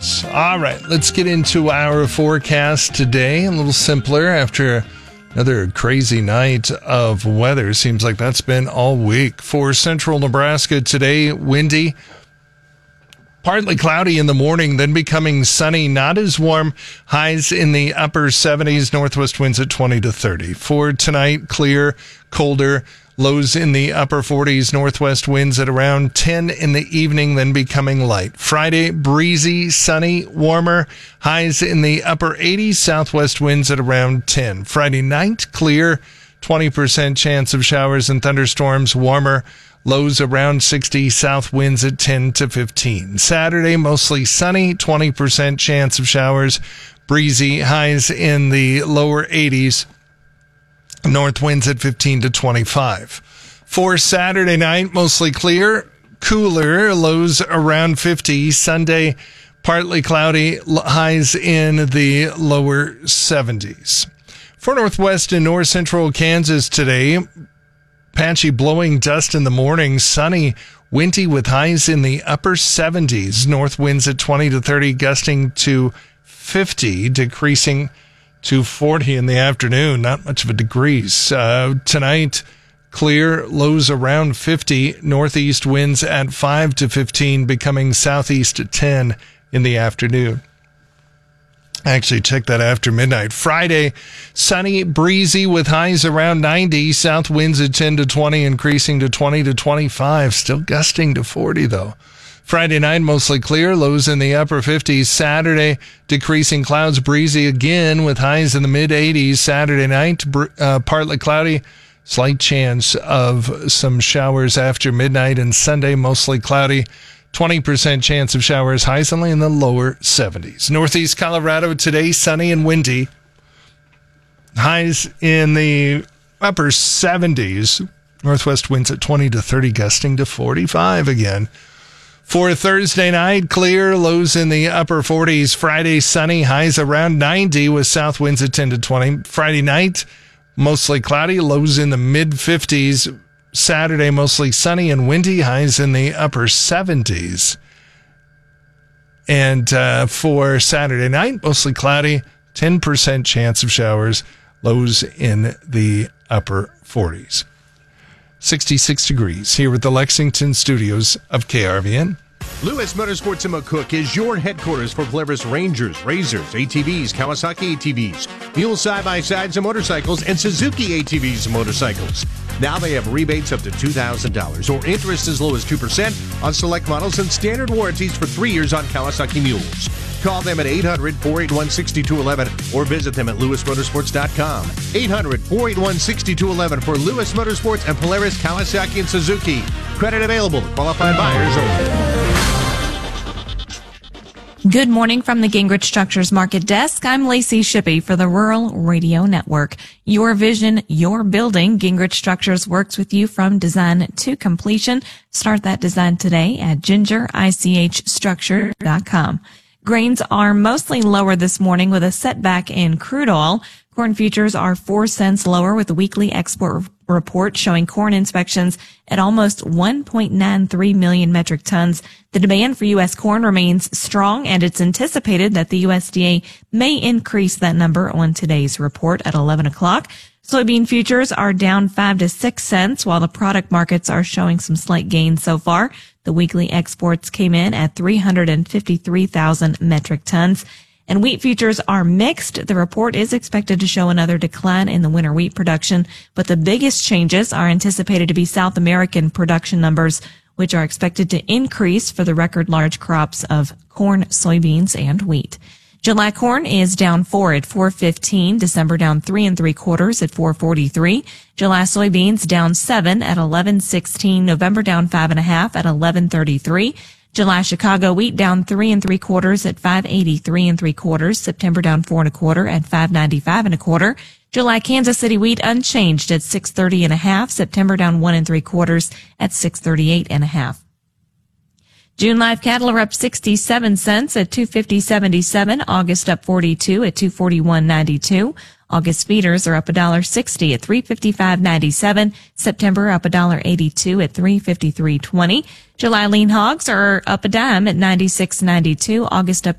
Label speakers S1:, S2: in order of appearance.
S1: winds. All right, let's get into our forecast today. A little simpler after another crazy night of weather. Seems like that's been all week. For central Nebraska today, windy, partly cloudy in the morning, then becoming sunny, not as warm. Highs in the upper 70s, northwest winds at 20 to 30. For tonight, clear, colder, lows in the upper 40s, northwest winds at around 10 in the evening, then becoming light. Friday, breezy, sunny, warmer, highs in the upper 80s, southwest winds at around 10. Friday night, clear, 20% chance of showers and thunderstorms, warmer, lows around 60, south winds at 10 to 15. Saturday, mostly sunny, 20% chance of showers, breezy, highs in the lower 80s, north winds at 15 to 25. For Saturday night, mostly clear, cooler, lows around 50. Sunday, partly cloudy, highs in the lower 70s. For northwest and north central Kansas today, patchy blowing dust in the morning, sunny, windy with highs in the upper 70s. North winds at 20 to 30, gusting to 50, decreasing to 40 in the afternoon. Not much of a degrees. Tonight, clear, lows around 50. Northeast winds at 5 to 15, becoming southeast at 10 in the afternoon. Actually, check that after midnight. Friday, sunny, breezy with highs around 90. South winds at 10 to 20, increasing to 20 to 25. Still gusting to 40, though. Friday night, mostly clear, lows in the upper 50s. Saturday, decreasing clouds, breezy again with highs in the mid-80s. Saturday night, partly cloudy, slight chance of some showers after midnight. And Sunday, mostly cloudy, 20% chance of showers, highs only in the lower 70s. Northeast Colorado today, sunny and windy. Highs in the upper 70s. Northwest winds at 20 to 30, gusting to 45 again. For Thursday night, clear, lows in the upper 40s. Friday, sunny, highs around 90 with south winds at 10 to 20. Friday night, mostly cloudy, lows in the mid-50s. Saturday, mostly sunny and windy, highs in the upper 70s. And for Saturday night, mostly cloudy, 10% chance of showers, lows in the upper 40s. 66 degrees here with the Lexington studios of KRVN.
S2: Lewis Motorsports in McCook is your headquarters for Polaris Rangers, Razors, ATVs, Kawasaki ATVs, Mule side-by-sides and motorcycles, and Suzuki ATVs and motorcycles. Now they have rebates up to $2,000 or interest as low as 2% on select models and standard warranties for 3 years on Kawasaki Mules. Call them at 800-481-6211 or visit them at lewismotorsports.com. 800-481-6211 for Lewis Motorsports and Polaris, Kawasaki, and Suzuki. Credit available to qualified buyers only.
S3: Good morning from the Gingrich Structures Market Desk. I'm Lacey Shippey for the Rural Radio Network. Your vision, your building. Gingrich Structures works with you from design to completion. Start that design today at gingerichstructure.com. Grains are mostly lower this morning with a setback in crude oil. Corn futures are 4 cents lower with the weekly export report showing corn inspections at almost 1.93 million metric tons. The demand for U.S. corn remains strong, and it's anticipated that the USDA may increase that number on today's report at 11 o'clock. Soybean futures are down 5 to 6 cents, while the product markets are showing some slight gains so far. The weekly exports came in at 353,000 metric tons. And wheat futures are mixed. The report is expected to show another decline in the winter wheat production, but the biggest changes are anticipated to be South American production numbers, which are expected to increase for the record large crops of corn, soybeans, and wheat. July corn is down 4 at 4.15. December down 3 3/4 at 4.43. July soybeans down 7 at 11.16. November down 5.5 at 11.33. July Chicago wheat down 3 3/4 at 5.83 3/4. September down 4 1/4 at 5.95 1/4. July Kansas City wheat unchanged at 6.30 1/2. September down 1 3/4 at 6.38 1/2. June live cattle are up 67 cents at 250.77. August up 42 at 241.92. August feeders are up $1.60 at 355.97. September up $1.82 at 353.20. July lean hogs are up a dime at 96.92. August up